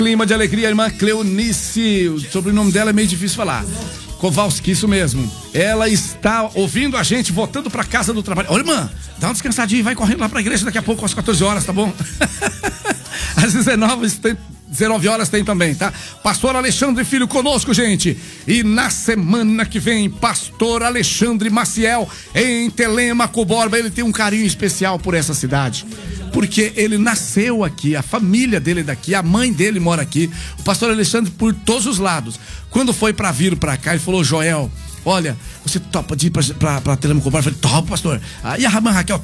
Clima de alegria, irmã Cleonice. O sobrenome dela é meio difícil falar. Kowalski, isso mesmo. Ela está ouvindo a gente, voltando pra casa do trabalho. Olha, irmã, dá uma descansadinha, vai correndo lá pra igreja daqui a pouco, às 14 horas, tá bom? Às 19 horas tem também, tá? Pastor Alexandre Filho conosco, gente. E na semana que vem, Pastor Alexandre Maciel, em Telêmaco Borba. Ele tem um carinho especial por essa cidade, porque ele nasceu aqui, a família dele é daqui, a mãe dele mora aqui. O pastor Alexandre, por todos os lados, quando foi pra vir pra cá, ele falou: Joel, olha, você topa de ir pra Telêmaco Borba? Eu falei: topa, pastor. Aí a irmã Raquel: